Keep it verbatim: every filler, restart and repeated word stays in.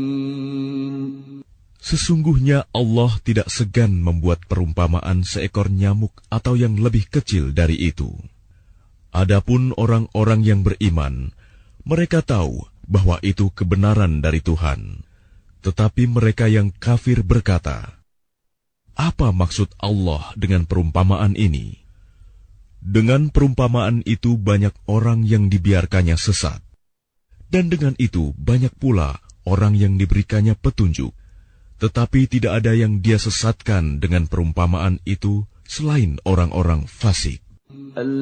Sesungguhnya Allah tidak segan membuat perumpamaan seekor nyamuk atau yang lebih kecil dari itu. Adapun orang-orang yang beriman, mereka tahu bahwa itu kebenaran dari Tuhan. Tetapi mereka yang kafir berkata, "Apa maksud Allah dengan perumpamaan ini?" Dengan perumpamaan itu banyak orang yang dibiarkannya sesat. Dan dengan itu banyak pula orang yang diberikannya petunjuk. Tetapi tidak ada yang dia sesatkan dengan perumpamaan itu selain orang-orang fasik.